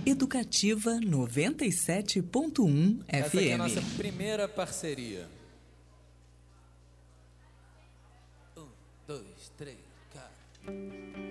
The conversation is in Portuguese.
Educativa 97.1 FM. Essa aqui é a nossa primeira parceria. 1, 2, 3, 4.